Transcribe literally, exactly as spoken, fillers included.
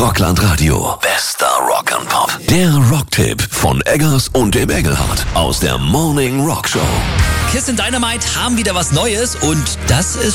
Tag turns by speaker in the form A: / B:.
A: Rockland Radio. Bester Rock and Pop. Der Rocktipp von Eggers und dem Engelhardt aus der Morning Rock Show.
B: Kiss in Dynamite haben wieder was Neues und das ist